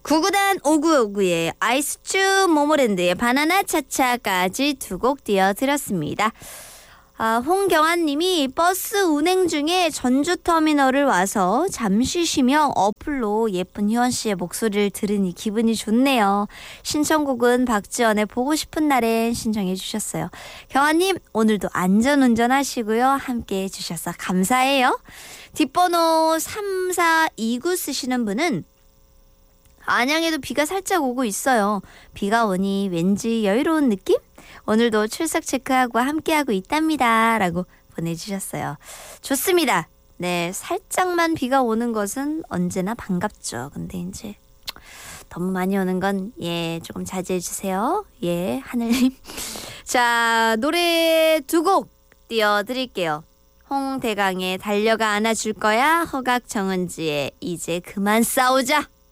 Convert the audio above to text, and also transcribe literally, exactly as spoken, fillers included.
구구단 오구오구의 아이스츄 모모랜드의 바나나 차차까지 두 곡 띄워드렸습니다. 아, 홍경환님이 버스 운행 중에 전주터미널을 와서 잠시 쉬며 어플로 예쁜 희원씨의 목소리를 들으니 기분이 좋네요. 신청곡은 박지원의 보고 싶은 날엔 신청해 주셨어요. 경환님 오늘도 안전운전 하시고요. 함께 해주셔서 감사해요. 뒷번호 삼사이구 쓰시는 분은 안양에도 비가 살짝 오고 있어요. 비가 오니 왠지 여유로운 느낌? 오늘도 출석 체크하고 함께하고 있답니다. 라고 보내주셨어요. 좋습니다. 네, 살짝만 비가 오는 것은 언제나 반갑죠. 근데 이제 너무 많이 오는 건 예, 조금 자제해 주세요. 예, 하늘님. 자, 노래 두 곡 띄워드릴게요. 홍대강의 달려가 안아줄 거야, 허각 정은지의 이제 그만 싸우자.